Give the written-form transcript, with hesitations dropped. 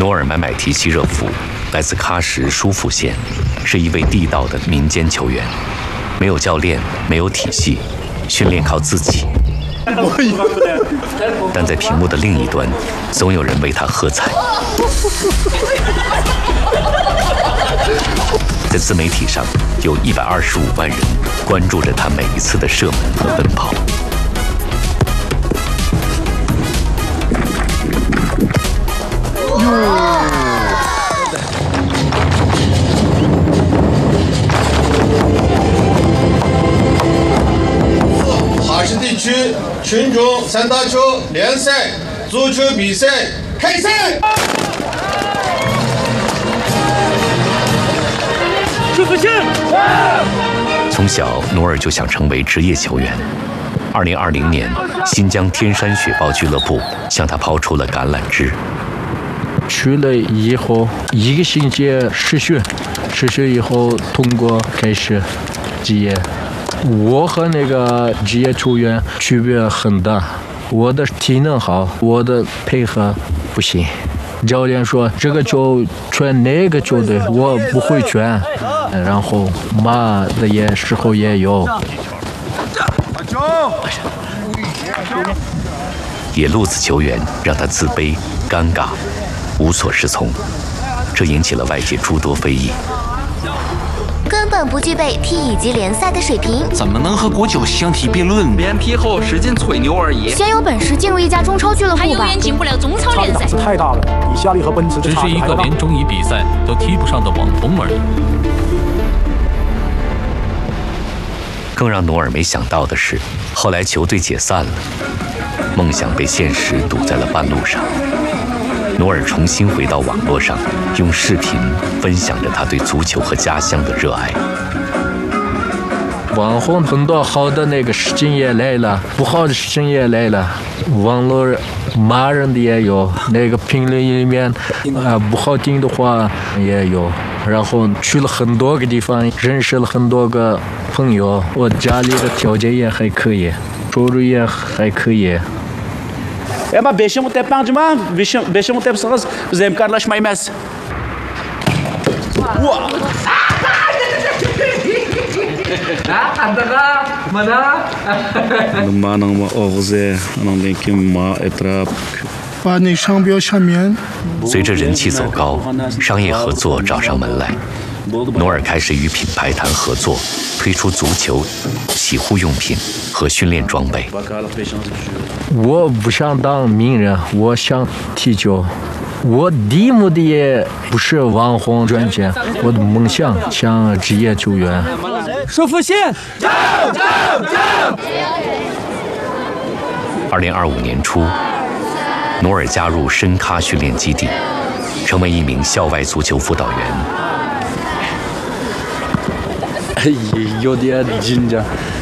努尔买买提希热夫来自喀什舒夫县，是一位地道的民间球员，没有教练，没有体系，训练靠自己。但在屏幕的另一端，总有人为他喝彩。在自媒体上，有125万人关注着他每一次的射门和奔跑。 喀什地区群众三大球联赛足球比赛开赛。 从小，努尔就想成为职业球员。2020年，新疆天山雪豹俱乐部向他抛出了橄榄枝。 去了以后1个星期实训以后通过开始职业。我和那个职业球员区别很大，我的体能好，我的配合不行。教练说这个球传那个球队，我不会传，然后骂的时候也有。 野路子球员让他自卑、尴尬、无所适从，这引起了外界诸多非议。 根本不具备 T 乙级联赛的水平， 怎么能和国脚相提并论？ 脸皮厚，使劲吹牛而已。 先有本事进入一家中超俱乐部吧。 他永远进不了中超联赛。 太大了，比夏利和奔驰只是一个连中乙比赛都踢不上的网红而已。 更让努尔没想到的是，后来球队解散了，梦想被现实堵在了半路上。努尔重新回到网络上，用视频分享着他对足球和家乡的热爱。 网红很多好的那个事情也来了，不好的事情也来了。网络骂人的也有，那个评论里面不好听的话也有。然后去了很多个地方，认识了很多个朋友。我家里的条件也还可以，收入也还可以。 Ama 5 tempo de mal, 5 tempo só Zé Carlos mais mais. Numa não ovze, não tem que ma etrap. 把那商标下面。 随着人气走高，商业合作找上门来，努尔开始与品牌谈合作，推出足球、洗护用品和训练装备。 我不想当名人，我想踢球。我的目的也不是网红赚钱，我的梦想像职业球员。 舒服县 ！2025年初，努尔加入深喀训练基地，成为一名校外足球辅导员。 有点紧张。